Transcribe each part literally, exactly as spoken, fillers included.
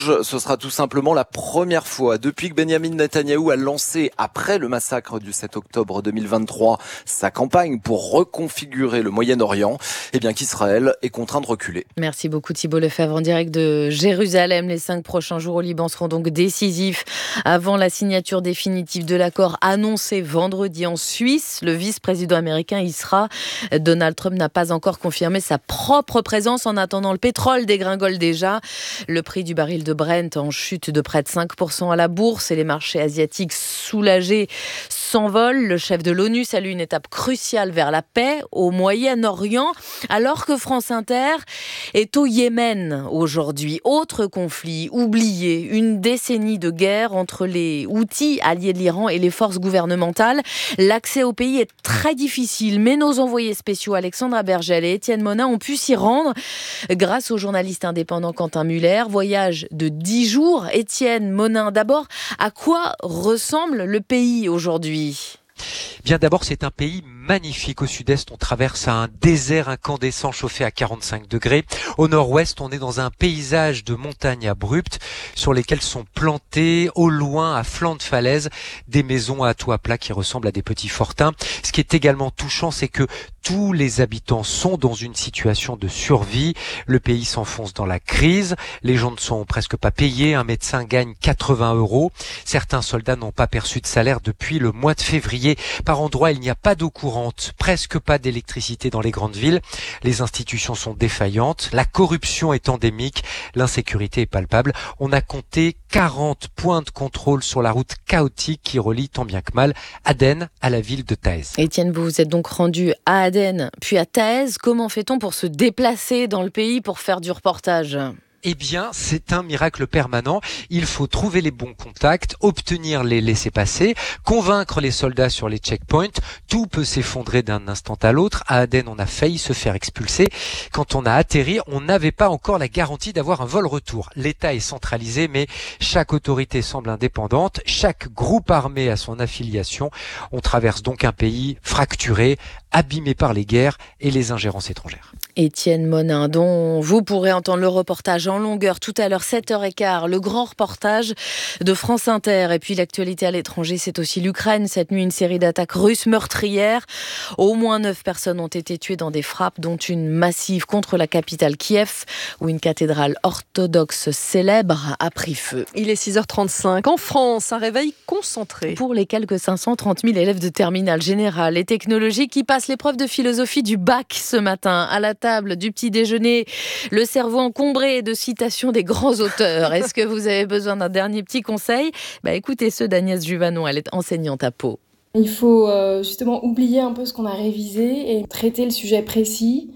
Ce sera tout simplement la première fois depuis que Benyamin Netanyahou a lancé, après le massacre du sept octobre deux mille vingt-trois, sa campagne pour reconfigurer le Moyen-Orient, eh bien qu'Israël est contraint de reculer. Merci beaucoup Thibault Lefebvre en direct de Jérusalem. Les cinq prochains jours au Liban seront donc décisifs avant la signature définitive de l'accord annoncé vendredi en Suisse. Le vice-président américain y sera. Donald Trump n'a pas encore confirmé sa propre présence. En attendant, le pétrole dégringole déjà. Le prix du baril de Brent en chute de près de cinq pour cent à la bourse et les marchés asiatiques soulagés s'envolent. Le chef de l'ONU salue une étape cruciale vers la paix au Moyen-Orient, alors que France Inter est au Yémen aujourd'hui. Autre conflit oublié, une décennie de guerre entre les Houthis, alliés de l'Iran, et les forces gouvernementales. L'accès au pays est très difficile, mais nos envoyés spéciaux Alexandra Bergel et Étienne Monin ont pu s'y rendre grâce au journaliste indépendant Quentin Muller. Voyage de dix jours. Étienne Monin, d'abord, à quoi ressemble le pays aujourd'hui ? Bien d'abord, c'est un pays magnifique. Au sud-est, on traverse un désert incandescent chauffé à quarante-cinq degrés. Au nord-ouest, on est dans un paysage de montagnes abruptes sur lesquelles sont plantées, au loin, à flanc de falaise, des maisons à toit plat qui ressemblent à des petits fortins. Ce qui est également touchant, c'est que tous les habitants sont dans une situation de survie. Le pays s'enfonce dans la crise. Les gens ne sont presque pas payés. Un médecin gagne quatre-vingts euros. Certains soldats n'ont pas perçu de salaire depuis le mois de février. Par endroits, il n'y a pas d'eau courante, presque pas d'électricité dans les grandes villes. Les institutions sont défaillantes. La corruption est endémique. L'insécurité est palpable. On a compté quarante points de contrôle sur la route chaotique qui relie tant bien que mal Aden à la ville de Taïz. Étienne, vous vous êtes donc rendu à Aden, puis à Taïz. Comment fait-on pour se déplacer dans le pays pour faire du reportage ? Eh bien, c'est un miracle permanent. Il faut trouver les bons contacts, obtenir les laissez-passer, convaincre les soldats sur les checkpoints. Tout peut s'effondrer d'un instant à l'autre. À Aden, on a failli se faire expulser. Quand on a atterri, on n'avait pas encore la garantie d'avoir un vol retour. L'État est centralisé, mais chaque autorité semble indépendante. Chaque groupe armé a son affiliation. On traverse donc un pays fracturé, abîmé par les guerres et les ingérences étrangères. Étienne Monin, dont vous pourrez entendre le reportage en longueur tout à l'heure, sept heures quinze, le grand reportage de France Inter. Et puis l'actualité à l'étranger, c'est aussi l'Ukraine. Cette nuit, une série d'attaques russes meurtrières. Au moins neuf personnes ont été tuées dans des frappes, dont une massive contre la capitale Kiev, où une cathédrale orthodoxe célèbre a pris feu. Il est six heures trente-cinq. En France, un réveil concentré. Pour les quelques cinq cent trente mille élèves de terminale générale et technologique qui passent l'épreuve de philosophie du bac ce matin, à la table du petit déjeuner, le cerveau encombré de citations des grands auteurs. Est-ce que vous avez besoin d'un dernier petit conseil ? Bah, écoutez ceux d'Agnès Juvanon, elle est enseignante à Pau. Il faut euh, justement oublier un peu ce qu'on a révisé et traiter le sujet précis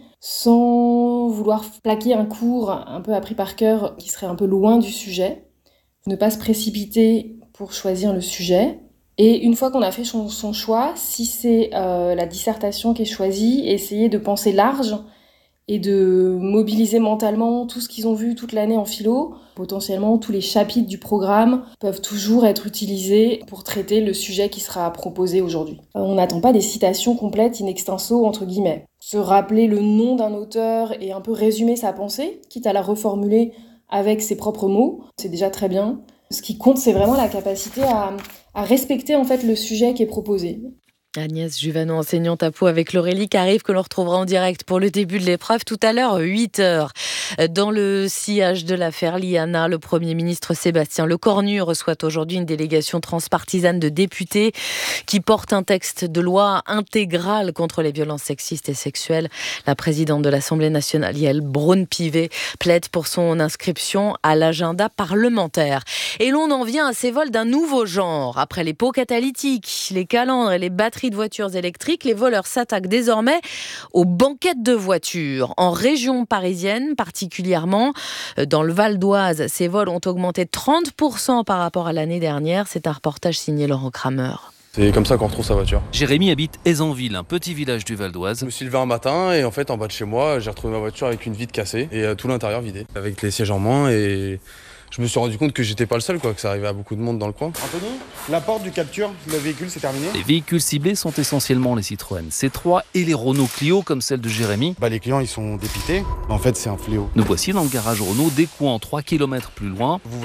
sans vouloir plaquer un cours un peu appris par cœur qui serait un peu loin du sujet. Ne pas se précipiter pour choisir le sujet. Et une fois qu'on a fait son, son choix, si c'est euh, la dissertation qui est choisie, essayer de penser large et de mobiliser mentalement tout ce qu'ils ont vu toute l'année en philo. Potentiellement, tous les chapitres du programme peuvent toujours être utilisés pour traiter le sujet qui sera proposé aujourd'hui. On n'attend pas des citations complètes in extenso, entre guillemets. Se rappeler le nom d'un auteur et un peu résumer sa pensée, quitte à la reformuler avec ses propres mots, c'est déjà très bien. Ce qui compte, c'est vraiment la capacité à, à respecter en fait le sujet qui est proposé. Agnès Juvanon, enseignante à Pau avec l'Aurélie qui arrive, que l'on retrouvera en direct pour le début de l'épreuve tout à l'heure, huit heures. Dans le sillage de l'affaire Liana, le Premier ministre Sébastien Lecornu reçoit aujourd'hui une délégation transpartisane de députés qui porte un texte de loi intégral contre les violences sexistes et sexuelles. La présidente de l'Assemblée nationale, Yaël Braun-Pivet, plaide pour son inscription à l'agenda parlementaire. Et l'on en vient à ces vols d'un nouveau genre. Après les pots catalytiques, les calandres et les batteries de voitures électriques, les voleurs s'attaquent désormais aux banquettes de voitures. En région parisienne, particulièrement dans le Val d'Oise, ces vols ont augmenté trente pour cent par rapport à l'année dernière. C'est un reportage signé Laurent Kramer. C'est comme ça qu'on retrouve sa voiture. Jérémy habite Aisanville, un petit village du Val d'Oise. Je me suis levé un matin et en fait en bas de chez moi, j'ai retrouvé ma voiture avec une vitre cassée et tout l'intérieur vidé, avec les sièges en moins et je me suis rendu compte que j'étais pas le seul, quoi, que ça arrivait à beaucoup de monde dans le coin. Anthony, la porte du capture, le véhicule, c'est terminé. Les véhicules ciblés sont essentiellement les Citroën C trois et les Renault Clio comme celle de Jérémy. Bah, les clients, ils sont dépités. En fait, c'est un fléau. Nous voici dans le garage Renault, des coins trois kilomètres plus loin. Vous